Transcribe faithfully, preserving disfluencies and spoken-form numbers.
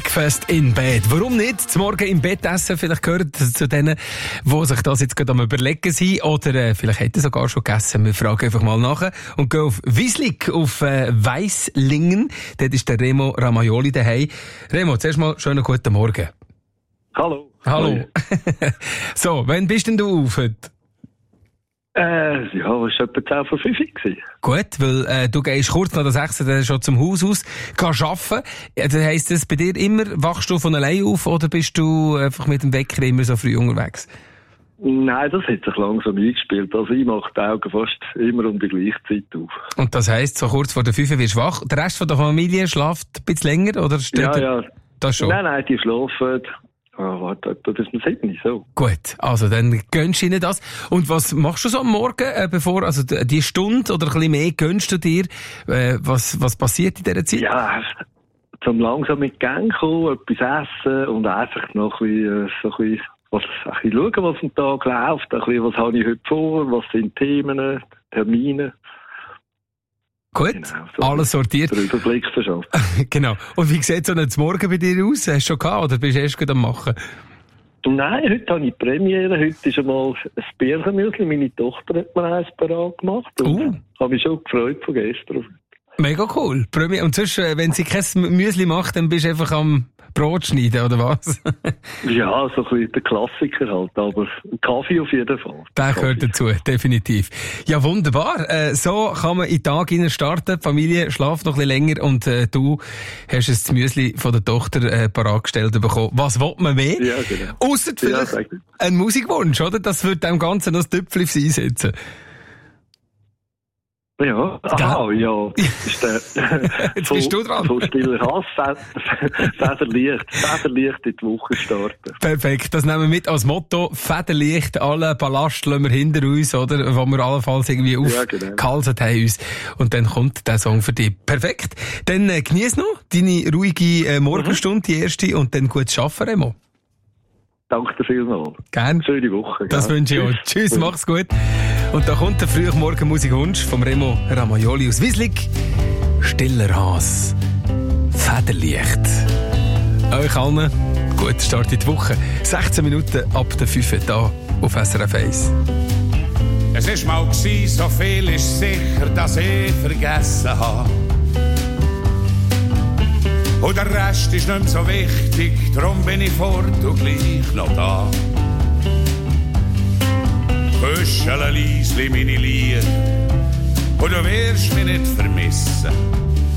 Breakfast in Bed. Warum nicht? Zum Morgen im Bett essen. Vielleicht gehört zu denen, die sich das jetzt gerade am Überlegen sind. Oder äh, vielleicht hätten sie sogar schon gegessen. Wir fragen einfach mal nach und gehen auf Wieslig, auf äh, Weisslingen. Dort ist der Remo Ramaioli daheim. Remo, zuerst mal schönen guten Morgen. Hallo. Hallo. So, wann bist denn du auf heute? Äh, ja, es war etwa zehn vor fünf gewesen. Gut, weil äh, du gehst kurz nach der sechs dann schon zum Haus aus, gehst arbeiten. Ja, das heisst das bei dir immer, wachst du von allein auf oder bist du einfach mit dem Wecker immer so früh unterwegs? Nein, das hat sich langsam eingespielt. Also ich mache die Augen fast immer um die gleiche Zeit auf. Und das heisst, so kurz vor der fünf wirst du wach. Der Rest von der Familie schläft ein bisschen länger oder steht Ja, ja. Das schon? Nein, nein, die schlafen. Ah, warte, das ist mir nicht so. Gut, also dann gönnst du ihnen das. Und was machst du so am Morgen, äh, bevor, also die Stunde oder ein bisschen mehr gönnst du dir? Äh, was, was passiert in dieser Zeit? Ja, zum langsam mit Gang kommen, etwas essen und einfach noch ein bisschen, so ein bisschen, was, ein bisschen schauen, was am Tag läuft, ein bisschen, was habe ich heute vor, was sind Themen, Termine. Gut, genau, so alles sortiert. Den Überblick verschafft. Genau. Und wie sieht so ein Morgen bei dir aus? Hast du schon gehabt oder bist du erst gerade am Machen? Nein, heute habe ich Premiere. Heute ist einmal ein Birchenmüsli. Meine Tochter hat mir eins parat gemacht. Und Uh. habe mich schon gefreut von gestern. Mega cool. Premiere. Und sonst, wenn sie kein Müsli macht, dann bist du einfach am Brot schneiden, oder was? Ja, so ein bisschen der Klassiker halt. Aber Kaffee auf jeden Fall. Der gehört dazu, definitiv. Ja, wunderbar. Äh, so kann man in den Tag hinein starten. Die Familie schläft noch ein bisschen länger und äh, du hast das Müsli von der Tochter äh, parat gestellt bekommen. Was will man mehr? Ja, genau. Ausser vielleicht Ja, ein Musikwunsch, oder? Das wird dem Ganzen noch das Tüpfchen aufs Eis setzen. Ja, aha, ja. Ist der, Jetzt bist du dran. Von stiller Hass, Federlicht, Federlicht in die Woche starten. Perfekt, das nehmen wir mit als Motto. Federlicht, alle Ballast lassen wir hinter uns, oder? Wo wir allenfalls irgendwie aufgehalten haben uns. Und dann kommt der Song für dich. Perfekt. Dann äh, genieß noch deine ruhige äh, Morgenstunde, die erste, und dann gutes Arbeiten, Remo. Danke dir vielmals. Gern. Schöne Woche. Das gell? wünsche ich euch. Tschüss, Tschüss, mach's gut. Und da kommt der Frühmorgen Musikwunsch vom Remo Ramaioli aus Wieslig. Stiller Hass. Federlicht. Euch allen guten Start in die Woche. sechzehn Minuten ab der fünf hier auf S R F eins. Es ist mal gsi, so viel ist sicher, dass ich vergessen habe. Und der Rest ist nicht mehr so wichtig, darum bin ich fort und gleich noch da. Küschele leisli meine Lieder, und du wirst mich nicht vermissen.